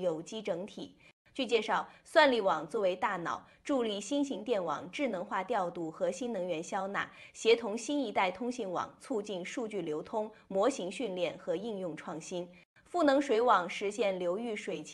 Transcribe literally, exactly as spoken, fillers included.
有机整体。据介绍，算力网作为大脑，助力新型电网智能化调度和新能源消纳，协同新一代通信网，促进数据流通、模型训练和应用创新。赋能水网实现流域水情